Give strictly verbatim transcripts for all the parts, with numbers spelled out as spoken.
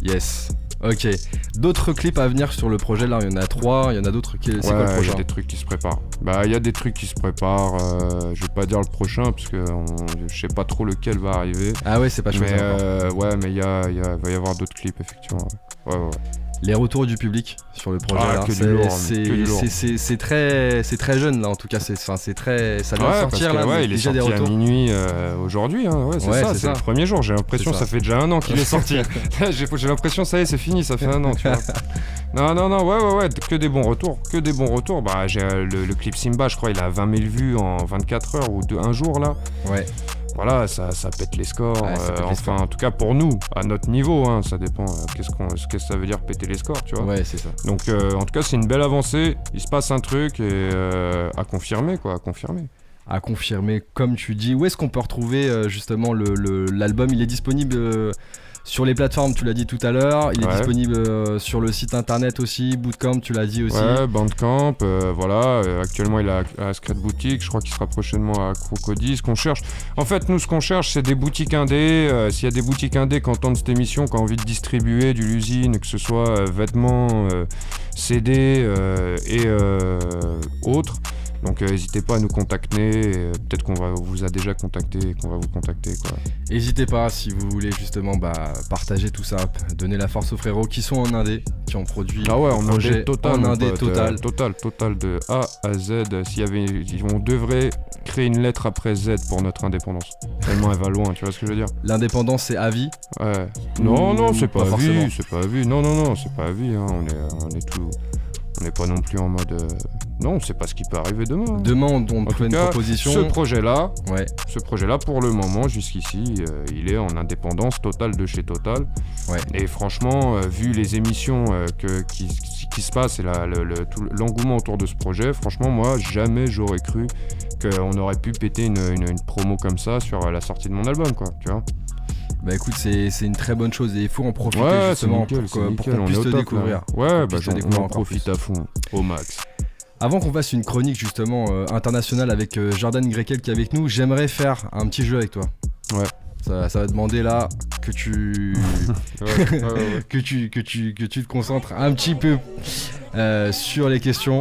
Yes. Ok. D'autres clips à venir sur le projet là, il y en a trois, il y en a d'autres qui. C'est ouais, quoi le prochain? Il y a des trucs qui se préparent. Bah, il y a des trucs qui se préparent. Euh, je vais pas dire le prochain parce que on, je sais pas trop lequel va arriver. Ah ouais, c'est pas choisi mais encore. euh, ouais, mais il y a, y a, va y avoir d'autres clips effectivement. Ouais, ouais, ouais. Les retours du public sur le projet ah, là, que c'est, du lourd, c'est, que du lourd. c'est, c'est, c'est très, c'est très jeune là en tout cas. C'est, enfin, c'est très, ça vient ouais, de sortir parce que, là. Ouais, il est déjà sorti des retours. à minuit euh, aujourd'hui. Hein, ouais, c'est ouais, ça, c'est, c'est ça. le premier jour. J'ai l'impression ça. ça fait déjà un an qu'il est sorti. j'ai, j'ai l'impression ça y est, c'est fini, ça fait un an. Tu vois. Non, non, non, ouais, ouais, ouais, que des bons retours, que des bons retours. Bah, j'ai euh, le, le clip Simba, je crois, il a vingt mille vues en vingt-quatre heures ou deux, un jour là. Ouais. Voilà, ça, ça pète les scores. Ouais, euh, pète les enfin, scores. en tout cas pour nous, à notre niveau, hein, ça dépend. Euh, qu'est-ce, qu'on, qu'est-ce que ça veut dire péter les scores, tu vois. Ouais, c'est ça. Donc, euh, en tout cas, c'est une belle avancée. Il se passe un truc et euh, à confirmer, quoi, à confirmer. À confirmer, comme tu dis. Où est-ce qu'on peut retrouver euh, justement le, le, l'album? Il est disponible euh, sur les plateformes, tu l'as dit tout à l'heure. Il ouais. est disponible euh, sur le site internet aussi. Bootcamp, tu l'as dit aussi. Ouais, Bandcamp, euh, voilà. Euh, actuellement, il est à, à Secret Boutique. Je crois qu'il sera prochainement à Crocodile. Ce qu'on cherche, en fait, nous, ce qu'on cherche, c'est des boutiques indés. Euh, s'il y a des boutiques indés qui entendent cette émission, qui ont envie de distribuer du l'usine, que ce soit euh, vêtements, euh, C D euh, et euh, autres. Donc n'hésitez euh, pas à nous contacter, euh, peut-être qu'on va, vous a déjà contacté et qu'on va vous contacter quoi. N'hésitez pas si vous voulez justement bah, partager tout ça, donner la force aux frérots qui sont en indé, qui ont produit ah ouais, un en projet indé total, en indé pote, total. Euh, total, total de A à Z. S'il y avait, on devrait créer une lettre après Z pour notre indépendance. Tellement elle va loin, tu vois ce que je veux dire. L'indépendance c'est à vie. Ouais. Non, non, c'est pas, pas à vie, forcément. c'est pas à vie. Non, non, non, c'est pas à vie. Hein. On est, on est tout. On n'est pas non plus en mode. Euh... Non, on sait pas ce qui peut arriver demain. Hein. Demain, on, on en fait une cas, proposition. Ce projet-là, ouais. ce projet-là, pour le moment, jusqu'ici, euh, il est en indépendance totale de chez Total. Ouais. Et franchement, euh, vu les émissions euh, que, qui, qui se passent et la, le, le, tout l'engouement autour de ce projet, franchement, moi, jamais j'aurais cru qu'on aurait pu péter une, une, une promo comme ça sur la sortie de mon album, quoi. Tu vois. Bah écoute, c'est, c'est une très bonne chose et il faut en profiter ouais, justement nickel, pour, que, pour nickel, qu'on puisse te te top, découvrir. Là. Ouais, bah te on en profite plus. À fond, au max. Avant qu'on fasse une chronique justement euh, internationale avec euh, Jordan Grekel qui est avec nous, j'aimerais faire un petit jeu avec toi. Ouais. Ça, ça va demander là que tu... ouais, ouais, ouais, ouais. que, tu, que, tu, que tu te concentres un petit peu euh, sur les questions.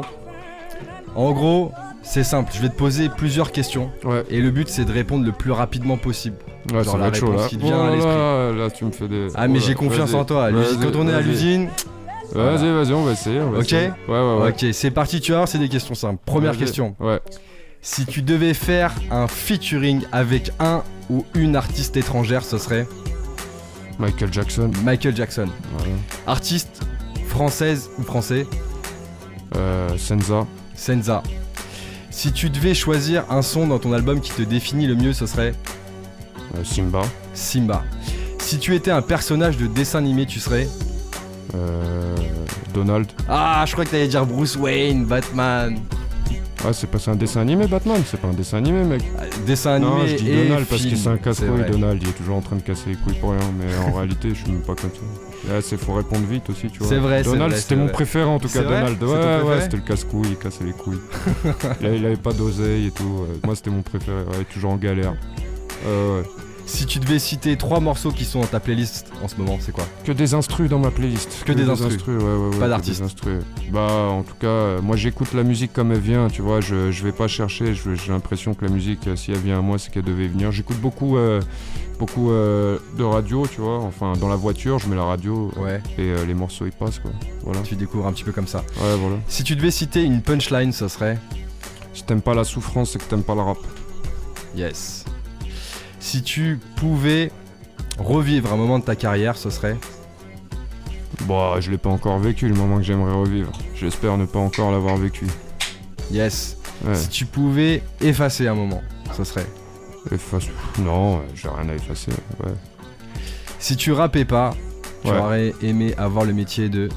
En gros, c'est simple, je vais te poser plusieurs questions ouais. et le but c'est de répondre le plus rapidement possible. Ouais, genre ça la va être chaud là. qui te vient oh à l'esprit. Là, là, tu me fais des... Ah mais oh j'ai confiance vas-y. en toi, Vas-y, quand on est à vas-y. l'usine... Vas-y, voilà. vas-y, on va essayer. On va ok essayer. Ouais, ouais, ouais. Ok, c'est parti, tu vois, c'est des questions simples. Première vas-y. question. Ouais. Si tu devais faire un featuring avec un ou une artiste étrangère, ce serait Michael Jackson. Michael Jackson. Voilà. Artiste française ou français euh, Senza. Senza. Si tu devais choisir un son dans ton album qui te définit le mieux, ce serait euh, Simba. Simba. Si tu étais un personnage de dessin animé, tu serais euh, Donald. Ah, je crois que t'allais dire Bruce Wayne, Batman. Ah, c'est pas c'est un dessin animé, Batman. C'est pas un dessin animé, mec. Ah, dessin animé. Non, je dis et Donald parce film, que c'est un c'est casse-couille. vrai. Donald, il est toujours en train de casser les couilles pour rien. Mais en réalité, je suis même pas comme ça. Là, c'est faut répondre vite aussi, tu vois. C'est vrai, Donald, c'est vrai, c'était c'est mon vrai. préféré en tout C'est cas. vrai Donald. C'est Ouais, ton ouais, préféré c'était le casse-couille. Il cassait les couilles. il, avait, il avait pas d'oseille et tout. Moi, c'était mon préféré. Ouais, toujours en galère. Euh, ouais. Si tu devais citer trois morceaux qui sont dans ta playlist en ce moment, c'est quoi? Que des instrus dans ma playlist. Que, que des, des instrus. instrus ouais, ouais, ouais, pas d'artistes. Bah, en tout cas, euh, moi j'écoute la musique comme elle vient, tu vois. Je, je vais pas chercher. Je, j'ai l'impression que la musique, euh, si elle vient à moi, c'est qu'elle devait venir. J'écoute beaucoup, euh, beaucoup euh, de radio, tu vois. Enfin, dans la voiture, je mets la radio ouais. et euh, les morceaux ils passent, quoi. Voilà. Tu découvres un petit peu comme ça. Ouais, voilà. Si tu devais citer une punchline, ce serait si t'aimes pas la souffrance, c'est que t'aimes pas le rap. Yes. Si tu pouvais revivre un moment de ta carrière, ce serait Bah, je l'ai pas encore vécu, le moment que j'aimerais revivre. J'espère ne pas encore l'avoir vécu. Yes. Ouais. Si tu pouvais effacer un moment, ce serait Efface... Non, j'ai rien à effacer. Ouais. Si tu rappais pas, tu ouais. aurais aimé avoir le métier de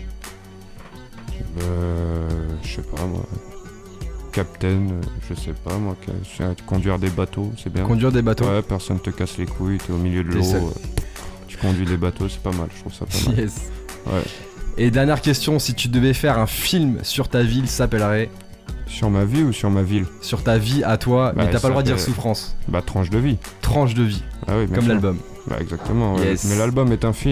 Euh... Je sais pas, moi... Captain, je sais pas moi, conduire des bateaux, c'est bien. Conduire des bateaux. Ouais, personne te casse les couilles, t'es au milieu de l'eau, euh, tu conduis des bateaux, c'est pas mal, je trouve ça pas mal. Yes. Ouais. Et dernière question, si tu devais faire un film sur ta ville, s'appellerait Sur ma vie ou sur ma ville? Sur ta vie à toi, bah, mais t'as pas le droit de dire souffrance. Bah tranche de vie. Tranche de vie. Ah oui, bien comme sûr. l'album. Bah exactement, ouais. Yes. Mais l'album est un film.